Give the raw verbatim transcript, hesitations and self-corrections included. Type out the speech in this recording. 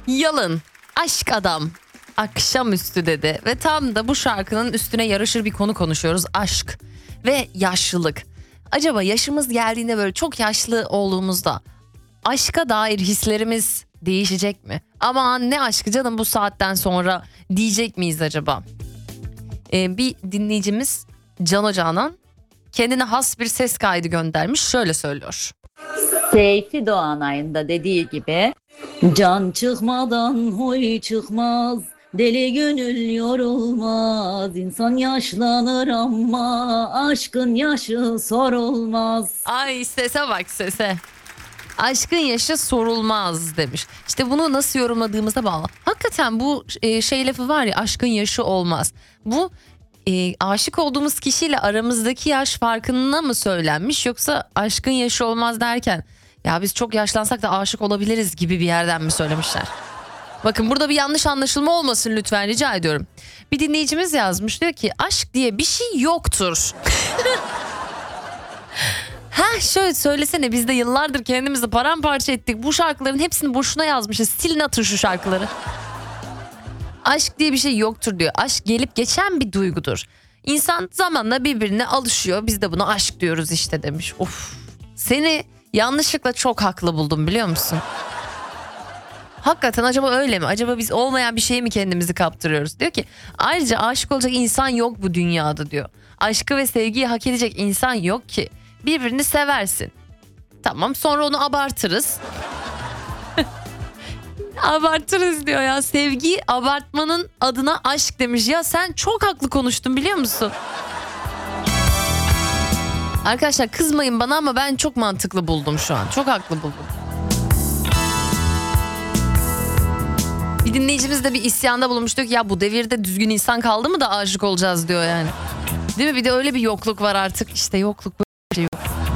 Yalın, aşk adam, akşamüstü dedi ve tam da bu şarkının üstüne yarışır bir konu konuşuyoruz. Aşk ve yaşlılık. Acaba yaşımız geldiğinde böyle çok yaşlı olduğumuzda aşka dair hislerimiz değişecek mi? Aman ne aşkı canım bu saatten sonra diyecek miyiz acaba? Ee, bir dinleyicimiz Can Canan kendine has bir ses kaydı göndermiş, şöyle söylüyor. Seyfi Doğanay'ın da dediği gibi can çıkmadan huy çıkmaz, deli gönül yorulmaz, insan yaşlanır ama aşkın yaşı sorulmaz. Ay sese bak sese. Aşkın yaşı sorulmaz demiş. İşte bunu nasıl yorumladığımıza bağlı. Hakikaten bu e, şey lafı var ya, aşkın yaşı olmaz. Bu e, aşık olduğumuz kişiyle aramızdaki yaş farkına mı söylenmiş, yoksa aşkın yaşı olmaz derken ya biz çok yaşlansak da aşık olabiliriz gibi bir yerden mi söylemişler? Bakın burada bir yanlış anlaşılma olmasın lütfen, rica ediyorum. Bir dinleyicimiz yazmış, diyor ki aşk diye bir şey yoktur. Ha şöyle söylesene, biz de yıllardır kendimizi paramparça ettik. Bu şarkıların hepsini boşuna yazmışız. Silin atın şu şarkıları. Aşk diye bir şey yoktur diyor. Aşk gelip geçen bir duygudur. İnsan zamanla birbirine alışıyor. Biz de buna aşk diyoruz işte demiş. Of. Seni yanlışlıkla çok haklı buldum biliyor musun? Hakikaten acaba öyle mi? Acaba biz olmayan bir şeye mi kendimizi kaptırıyoruz? Diyor ki ayrıca aşık olacak insan yok bu dünyada diyor. Aşkı ve sevgiyi hak edecek insan yok ki. Birbirini seversin. Tamam, sonra onu abartırız. Abartırız diyor ya. Sevgi abartmanın adına aşk demiş. Ya sen çok haklı konuştun biliyor musun? Arkadaşlar kızmayın bana ama ben çok mantıklı buldum şu an. Çok haklı buldum. Bir dinleyicimiz de bir isyanda bulunmuş, diyor ki ya bu devirde düzgün insan kaldı mı da aşık olacağız diyor yani. Değil mi? Bir de öyle bir yokluk var artık. İşte yokluk böyle bir şey yok.